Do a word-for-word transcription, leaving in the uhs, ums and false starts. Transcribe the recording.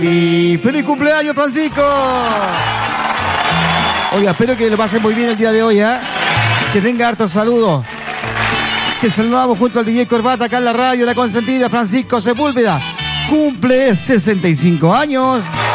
Y feliz cumpleaños, Francisco. Oiga, espero que lo pasen muy bien el día de hoy, ¿eh? Que tenga hartos saludos. Que saludamos junto al D J Corbata acá en la radio, la consentida Francisco Sepúlveda. Cumple sesenta y cinco años.